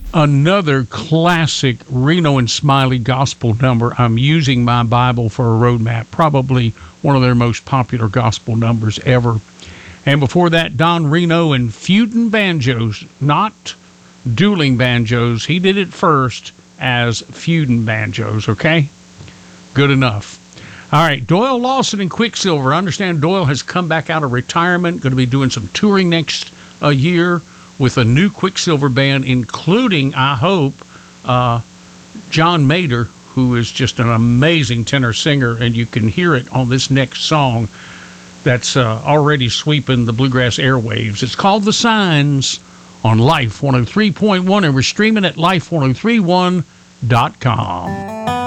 Another classic Reno and Smiley gospel number. I'm using my Bible for a roadmap. Probably one of their most popular gospel numbers ever. And before that, Don Reno and Feudin' Banjos, not dueling banjos. He did it first as Feudin' Banjos, okay? Good enough. All right, Doyle Lawson and Quicksilver. I understand Doyle has come back out of retirement, going to be doing some touring next year with a new Quicksilver band, including, I hope, John Mader, who is just an amazing tenor singer, and you can hear it on this next song that's already sweeping the bluegrass airwaves. It's called The Signs on Life 103.1, and we're streaming at life1031.com.